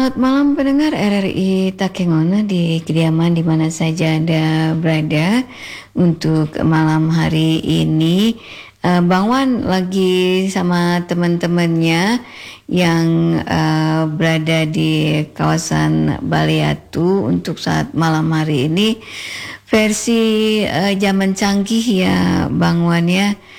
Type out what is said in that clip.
Selamat malam pendengar RRI Takengono di kediaman di mana saja Anda berada. Untuk malam hari ini Bang Wan lagi sama teman-temannya yang berada di kawasan Baliatu untuk saat malam hari ini versi zaman canggih ya Bang Wan ya.